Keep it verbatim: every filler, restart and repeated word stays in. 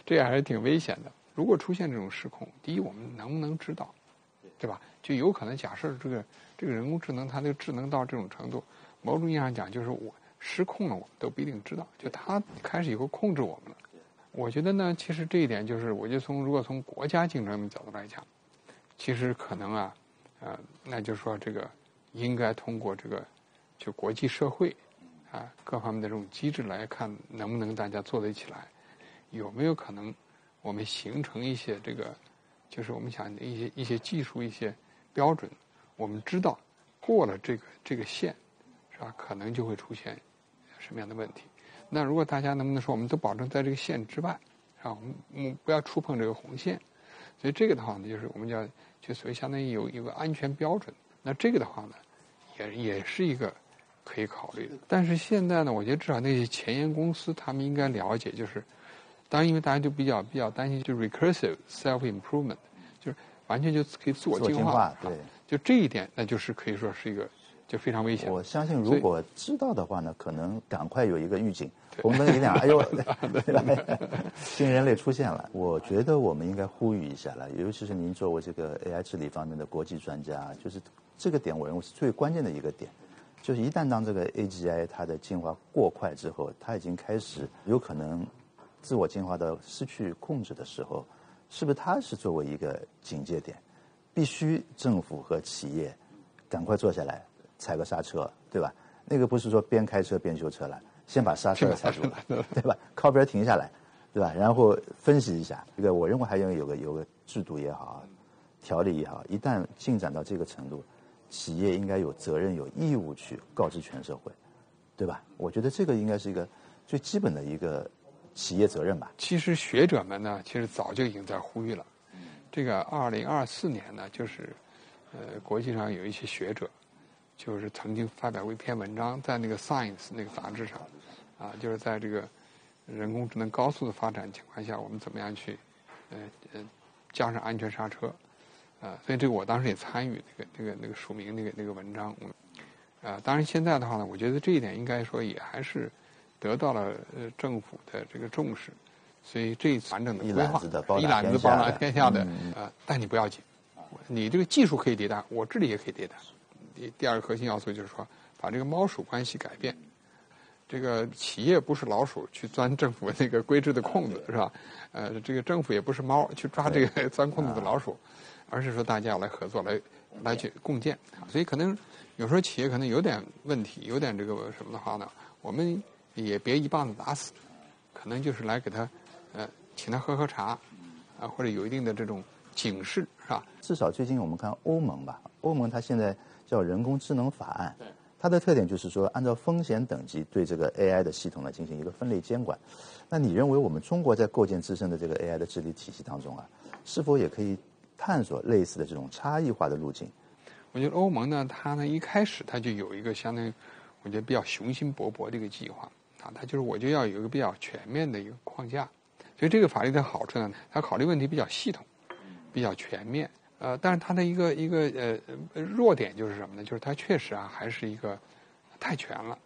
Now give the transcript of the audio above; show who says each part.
Speaker 1: 这样还是挺危险的。如果出现这种失控，第一，我们能不能知道，对吧？就有可能假设这个这个人工智能它的智能到这种程度，某种意义上讲，就是我失控了，我们都不一定知道，就它开始以后控制我们了。我觉得呢，其实这一点就是，我就从如果从国家竞争的角度来讲，其实可能啊，呃，那就是说这个应该通过这个就国际社会啊各方面的这种机制来看，能不能大家做得起来，有没有可能我们形成一些这个，就是我们讲的一些一些技术一些标准，我们知道过了这个这个线，是吧？可能就会出现什么样的问题。那如果大家能不能说，我们都保证在这个线之外，啊，我们我们不要触碰这个红线。所以这个的话呢，就是我们叫就所谓相当于有一个安全标准。那这个的话呢，也也是一个可以考虑的。但是现在呢，我觉得至少那些前沿公司，他们应该了解，就是当然因为大家就比较比较担心，就是 recursive self improvement， 就是完全就可以自我进化。
Speaker 2: 对，
Speaker 1: 就这一点，那就是可以说是一个。就非常危险。
Speaker 2: 我相信，如果知道的话呢，可能赶快有一个预警，红灯一亮，哎呦，新人类出现了。我觉得我们应该呼吁一下了，尤其是您作为这个 A I 治理方面的国际专家，就是这个点，我认为是最关键的一个点，就是一旦当这个 A G I 它的进化过快之后，它已经开始有可能自我进化到失去控制的时候，是不是它是作为一个警戒点，必须政府和企业赶快坐下来。踩个刹车，对吧？那个不是说边开车边修车了，先把刹车踩住了，对吧？靠边停下来，对吧？然后分析一下，这个我认为还要有个有个制度也好，条例也好，一旦进展到这个程度，企业应该有责任、有义务去告知全社会，对吧？我觉得这个应该是一个最基本的一个企业责任吧。
Speaker 1: 其实学者们呢，其实早就已经在呼吁了。这个二零二四年呢，就是呃，国际上有一些学者。就是曾经发表过一篇文章，在那个 Science 那个杂志上，啊，就是在这个人工智能高速的发展情况下，我们怎么样去，呃呃，加上安全刹车，啊，所以这个我当时也参与那个那个那个署名那个那个文章，嗯，啊，当然现在的话呢，我觉得这一点应该说也还是得到了呃政府的这个重视，所以这一次完整的规划，一揽子包打天下的，啊，但你不要紧，你这个技术可以迭代，我治理也可以迭代。第第二个核心要素就是说，把这个猫鼠关系改变。这个企业不是老鼠去钻政府那个规制的空子，是吧？呃，这个政府也不是猫去抓这个钻空子的老鼠，而是说大家要来合作，来来去共建。所以可能有时候企业可能有点问题，有点这个什么的话呢，我们也别一棒子打死，可能就是来给他呃请他喝喝茶啊，或者有一定的这种警示，是吧？
Speaker 2: 至少最近我们看欧盟吧，欧盟它现在叫人工智能法案，它的特点就是说按照风险等级对这个 A I 的系统呢进行一个分类监管。那你认为我们中国在构建自身的这个 A I 的治理体系当中啊，是否也可以探索类似的这种差异化的路径？
Speaker 1: 我觉得欧盟呢，它呢一开始它就有一个相当于我觉得比较雄心勃勃的一个计划啊，它就是我就要有一个比较全面的一个框架。所以这个法律的好处呢，它考虑问题比较系统，比较全面。呃，但是它的一个一个呃弱点就是什么呢？就是它确实啊还是一个太全了，